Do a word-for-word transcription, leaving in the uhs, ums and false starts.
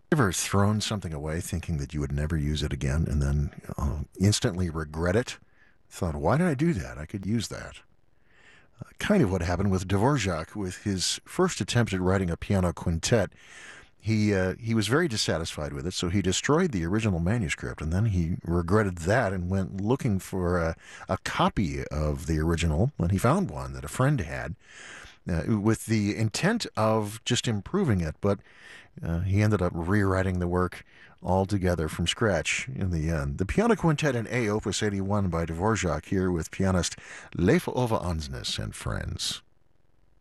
Ever thrown something away thinking that you would never use it again and then uh, instantly regret it? Thought, why did I do that? I could use that. Uh, kind of what happened with Dvorak with his first attempt at writing a piano quintet. He uh, he was very dissatisfied with it, so he destroyed the original manuscript, and then he regretted that and went looking for a, a copy of the original, and he found one that a friend had, uh, with the intent of just improving it, but uh, he ended up rewriting the work altogether from scratch in the end. The Piano Quintet in A, Opus eighty-one by Dvorak, here with pianist Leif Ove Andsnes and friends.